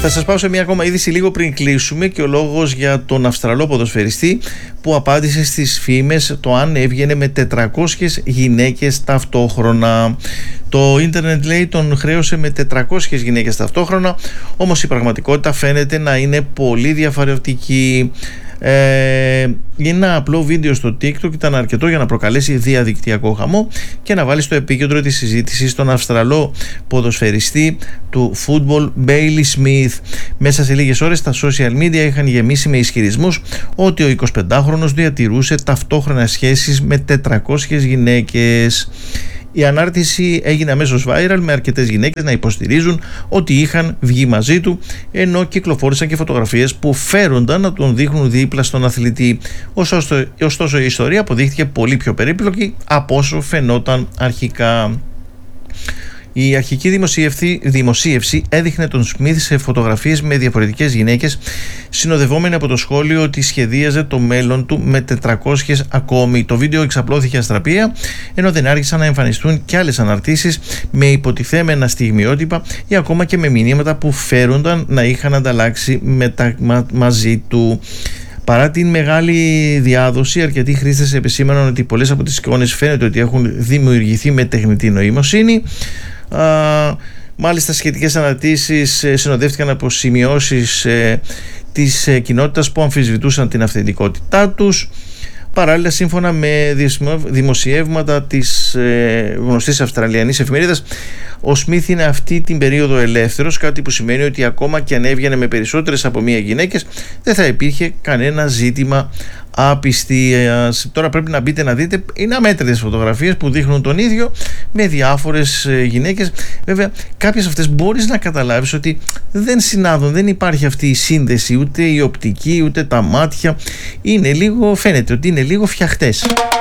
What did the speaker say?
Θα σας πάω σε μια ακόμα είδηση λίγο πριν κλείσουμε, και ο λόγος για τον Αυστραλό ποδοσφαιριστή που απάντησε στις φήμες το αν έβγαινε με 400 γυναίκες ταυτόχρονα. Το ίντερνετ, λέει, τον χρέωσε με 400 γυναίκες ταυτόχρονα, όμως η πραγματικότητα φαίνεται να είναι πολύ διαφορετική. Ένα απλό βίντεο στο TikTok ήταν αρκετό για να προκαλέσει διαδικτυακό χαμό και να βάλει στο επίκεντρο της συζήτησης τον Αυστραλό ποδοσφαιριστή του football Bailey Smith. Μέσα σε λίγες ώρες τα social media είχαν γεμίσει με ισχυρισμούς ότι ο 25χρονος διατηρούσε ταυτόχρονα σχέσεις με 400 γυναίκες. Η ανάρτηση έγινε αμέσως viral, με αρκετές γυναίκες να υποστηρίζουν ότι είχαν βγει μαζί του, ενώ κυκλοφόρησαν και φωτογραφίες που φέρονταν να τον δείχνουν δίπλα στον αθλητή. Ωστόσο η ιστορία αποδείχθηκε πολύ πιο περίπλοκη από όσο φαινόταν αρχικά. Η αρχική δημοσίευση έδειχνε τον Σμιθ σε φωτογραφίες με διαφορετικές γυναίκες, συνοδευόμενη από το σχόλιο ότι σχεδίαζε το μέλλον του με 400 ακόμη. Το βίντεο εξαπλώθηκε αστραπία, ενώ δεν άρχισαν να εμφανιστούν και άλλες αναρτήσεις με υποτιθέμενα στιγμιότυπα ή ακόμα και με μηνύματα που φέρονταν να είχαν ανταλλάξει μαζί του. Παρά την μεγάλη διάδοση, αρκετοί χρήστες επεσήμαναν ότι πολλές από τις εικόνες φαίνεται ότι έχουν δημιουργηθεί με τεχνητή νοημοσύνη. Μάλιστα, σχετικές αναρτήσεις συνοδεύτηκαν από σημειώσεις της κοινότητας που αμφισβητούσαν την αυθεντικότητά τους. Παράλληλα, σύμφωνα με δημοσιεύματα της γνωστής Αυστραλιανής εφημερίδας, ο Σμιθ είναι αυτή την περίοδο ελεύθερος, κάτι που σημαίνει ότι ακόμα και αν έβγαινε με περισσότερες από μία γυναίκες, δεν θα υπήρχε κανένα ζήτημα απιστίας. Τώρα πρέπει να μπείτε να δείτε, είναι αμέτρητες φωτογραφίες που δείχνουν τον ίδιο με διάφορες γυναίκες. Βέβαια, κάποιες αυτές μπορείς να καταλάβεις ότι δεν συνάδουν, δεν υπάρχει αυτή η σύνδεση, ούτε η οπτική, ούτε τα μάτια. Φαίνεται ότι είναι λίγο φτιαχτές.